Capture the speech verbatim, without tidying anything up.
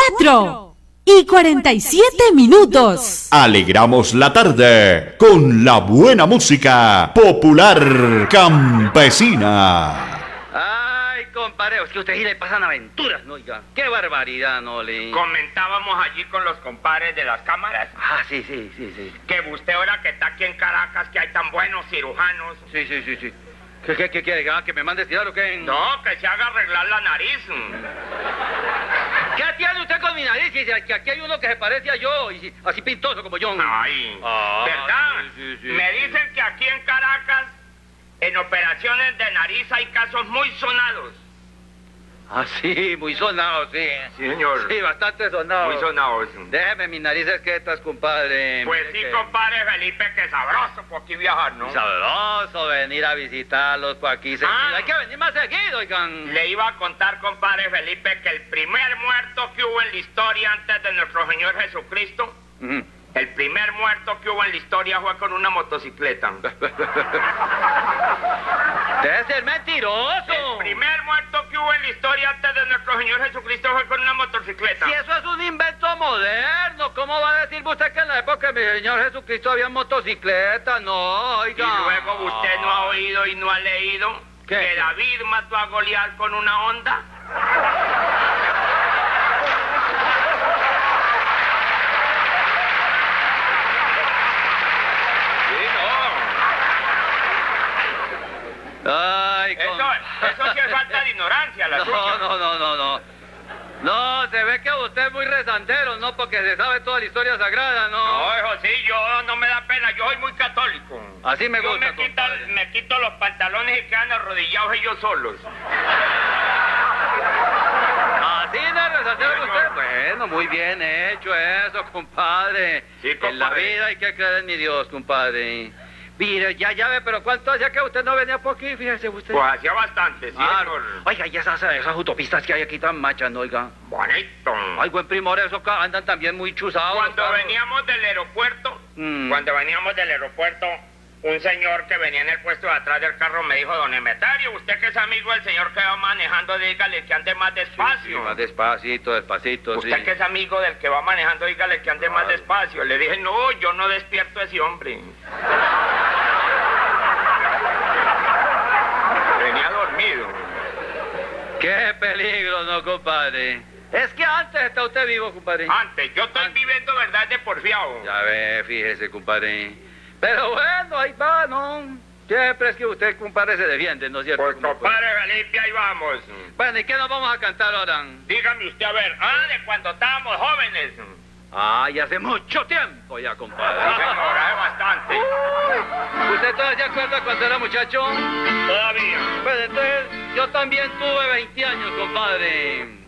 cuatro y cuarenta y siete minutos. Alegramos la tarde con la buena música popular campesina. Ay, compadre, es que a usted sí le pasan aventuras, ¿no? Oiga, qué barbaridad, ¿no? Le... Comentábamos allí con los compadres de las cámaras. Ah, sí, sí, sí, sí. Que usted ahora que está aquí en Caracas, que hay tan buenos cirujanos. Sí, sí, sí, sí. ¿Qué, qué, qué quiere? ¿Que me mande a estirar o qué? No, que se haga arreglar la nariz. ¿Qué tiene usted con mi nariz? Si que aquí hay uno que se parece a yo, y así pintoso como yo. Ay, ah, ¿verdad? Sí, sí, sí. Me dicen que aquí en Caracas, en operaciones de nariz, hay casos muy sonados. Ah, sí, muy sonado, sí. Sí, señor. Sí, bastante sonado. Muy sonados. Déjeme mis narices quietas, compadre. Pues Mire sí, que... compadre Felipe, que sabroso por aquí viajar, ¿no? Sabroso venir a visitarlos por aquí. Ah. Hay que venir más seguido, oigan. Le iba a contar, compadre Felipe, que el primer muerto que hubo en la historia antes de nuestro Señor Jesucristo, Uh-huh. el primer muerto que hubo en la historia fue con una motocicleta. Debe ser mentiroso. El primer muerto que hubo en la historia antes de nuestro Señor Jesucristo fue con una motocicleta. Si eso es un invento moderno, ¿cómo va a decir usted que en la época de mi Señor Jesucristo había motocicletas? No, oiga. Y luego usted no ha oído y no ha leído ¿Qué? que David mató a Goliat con una Honda. Ay, Eso, con... eso sí es falta de ignorancia, la no, suya. no, no, no, no. No, se ve que usted es muy rezandero, ¿no? Porque se sabe toda la historia sagrada, ¿no? No, hijo, sí, yo no me da pena, yo soy muy católico. Así me yo gusta, me, quita, compadre. me quito los pantalones y quedan arrodillados ellos solos. Así de rezandero Sí, usted. señor. Bueno, muy bien hecho eso, compadre. Sí, En la compadre. vida hay que creer en mi Dios, compadre. Mire, ya, ya ve, pero ¿cuánto hacía que usted no venía por aquí? Fíjese usted. Pues hacía bastante, sí, Ah, señor. oiga, y esas, esas autopistas que hay aquí tan machas, ¿no? Oiga. Bonito. Ay, buen primor, esos ca- andan también muy chuzados. Cuando los carros. veníamos del aeropuerto, Mm. cuando veníamos del aeropuerto, un señor que venía en el puesto de atrás del carro me dijo, don Emeterio, usted que es amigo del señor que va manejando, dígale que ande más Sí, despacio. sí, más despacito, despacito, Usted sí. que es amigo del que va manejando, dígale que ande más Claro. despacio. Le dije, no, yo no despierto a ese hombre. Venía dormido. Qué peligro, ¿no, compadre? Es que antes está usted vivo, compadre. Antes, yo estoy viviendo verdad de porfiado. Ya ve, fíjese, compadre. Pero bueno, ahí va, ¿no? Siempre es que usted, compadre, se defiende, ¿no es cierto? Pues Como- compadre Felipe, ahí vamos. Bueno, ¿y qué nos vamos a cantar ahora? Dígame usted, a ver, ah, de cuando estábamos jóvenes. Ay, hace mucho tiempo ya, Sí, compadre. señor, hace bastante. ¿Usted todavía se acuerda cuando era muchacho? Todavía. Pues entonces, yo también tuve veinte años, compadre.